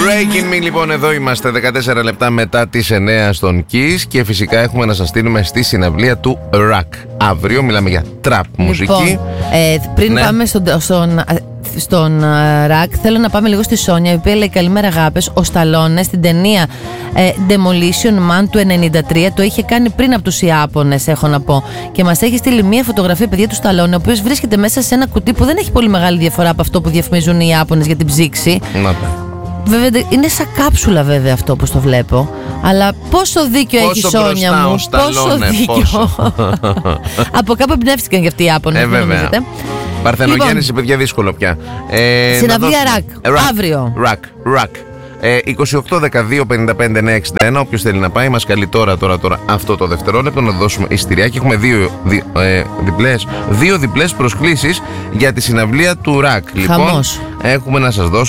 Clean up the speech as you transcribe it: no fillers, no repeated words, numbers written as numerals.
Breaking Me, λοιπόν, εδώ είμαστε 14 λεπτά μετά τις 9 στον Kiss και φυσικά έχουμε να σας στείλουμε στη συναυλία του Rack. Αύριο μιλάμε για trap μουσική. Πριν πάμε στον Rack, θέλω να πάμε λίγο στη Σόνια, η οποία λέει καλημέρα αγάπες. Ο Σταλόνε στην ταινία Demolition Man του 93 το είχε κάνει πριν από τους Ιάπωνες, έχω να πω. Και μας έχει στείλει μια φωτογραφία, παιδιά, του Σταλόνε, ο οποίος βρίσκεται μέσα σε ένα κουτί που δεν έχει πολύ μεγάλη διαφορά από αυτό που διαφημίζουν οι Ιάπωνες για την ψήξη. Βέβαια είναι σαν κάψουλα, βέβαια, αυτό όπως το βλέπω. Αλλά πόσο δίκιο έχει η Σόνια μου. Πόσο δίκιο. Από κάπου εμπνεύστηκαν και αυτοί οι Ιάπωνες, μην νομίζετε. Παρθενογέννηση, παιδιά, δύσκολο πια. Συναυλία Rack, αύριο. Rack. 28, 12, 55, 9, 61. Όποιος θέλει να πάει, μας καλεί τώρα αυτό το δευτερόλεπτο να δώσουμε εισιτηριάκι. Έχουμε δύο διπλές προσκλήσεις για τη συναυλία του Rack. Λοιπόν, έχουμε να σας δώσουμε